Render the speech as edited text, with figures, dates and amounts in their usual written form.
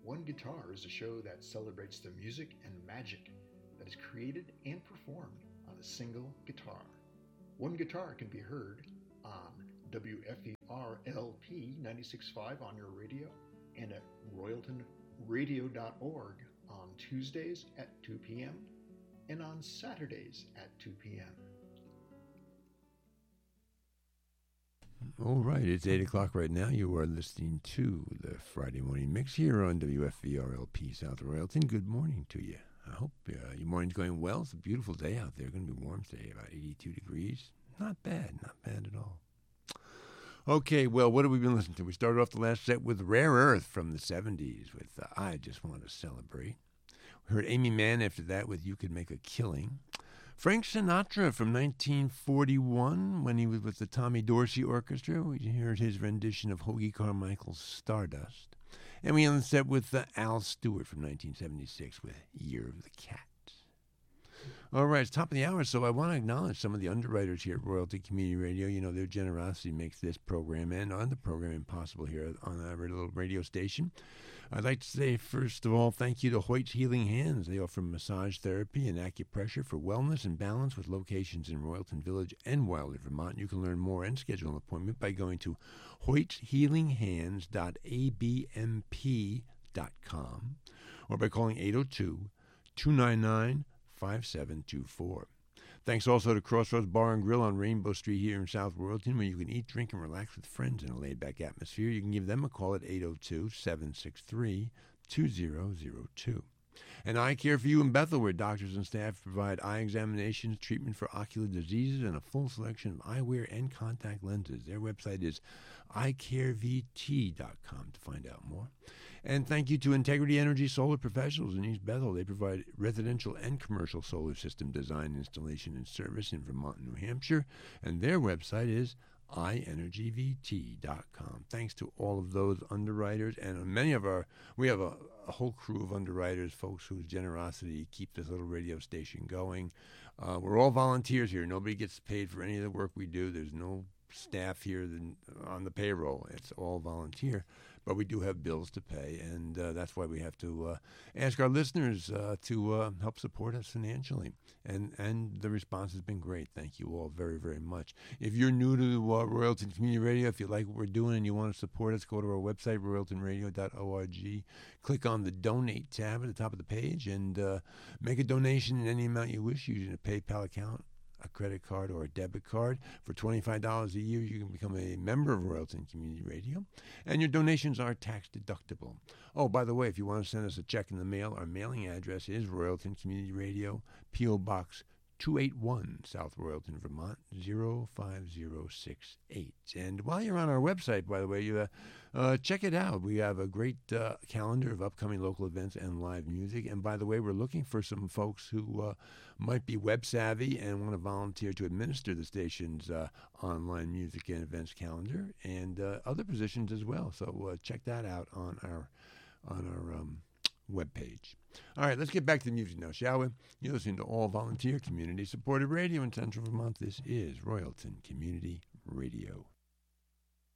One Guitar is a show that celebrates the music and magic that is created and performed on a single guitar. One Guitar can be heard on WFERLP 96.5 on your radio and at royaltonradio.org on Tuesdays at 2 p.m. and on Saturdays at 2 p.m. All right, it's 8 o'clock right now. You are listening to the Friday Morning Mix here on WFVRLP South Royalton. Good morning to you. I hope your morning's going well. It's a beautiful day out there. Going to be warm today, about 82 degrees. Not bad at all. Okay, well, what have we been listening to? We started off the last set with Rare Earth from the 70s with I Just Want to Celebrate. We heard Amy Mann after that with You Could Make a Killing. Frank Sinatra from 1941 when he was with the Tommy Dorsey Orchestra. We heard his rendition of Hoagy Carmichael's Stardust. And we ended the set with Al Stewart from 1976 with Year of the Cat. All right, it's top of the hour, so I want to acknowledge some of the underwriters here at Royalty Community Radio. You know, their generosity makes this program and other programming possible here on our little radio station. I'd like to say, first of all, thank you to Hoyt's Healing Hands. They offer massage therapy and acupressure for wellness and balance with locations in Royalton Village and Wilder, Vermont. You can learn more and schedule an appointment by going to hoytshealinghands.abmp.com or by calling 802-299-5724. Thanks also to Crossroads Bar and Grill on Rainbow Street here in South Royalton, where you can eat, drink, and relax with friends in a laid-back atmosphere. You can give them a call at 802-763-2002. And Eye Care for You in Bethel, where doctors and staff provide eye examinations, treatment for ocular diseases, and a full selection of eyewear and contact lenses. Their website is eyecarevt.com to find out more. And thank you to Integrity Energy Solar Professionals in East Bethel. They provide residential and commercial solar system design, installation, and service in Vermont and New Hampshire. And their website is ienergyvt.com. Thanks to all of those underwriters and we have a whole crew of underwriters, folks whose generosity keep this little radio station going. We're all volunteers here. Nobody gets paid for any of the work we do. There's no staff here on the payroll. It's all volunteer. But we do have bills to pay, and that's why we have to ask our listeners to help support us financially. And the response has been great. Thank you all very, very much. If you're new to Royalton Community Radio, if you like what we're doing and you want to support us, go to our website, royaltonradio.org. Click on the Donate tab at the top of the page and make a donation in any amount you wish using a PayPal account, a credit card, or a debit card. For $25 a year, you can become a member of Royalton Community Radio, and your donations are tax deductible. Oh, by the way, if you want to send us a check in the mail, our mailing address is Royalton Community Radio, P.O. Box 281, South Royalton, Vermont, 05068. And while you're on our website, by the way, you check it out. We have a great calendar of upcoming local events and live music. And by the way, we're looking for some folks who might be web savvy and want to volunteer to administer the station's online music and events calendar and other positions as well. So check that out on our webpage. All right, let's get back to the music now, shall we? You're listening to all volunteer community-supported radio in Central Vermont. This is Royalton Community Radio.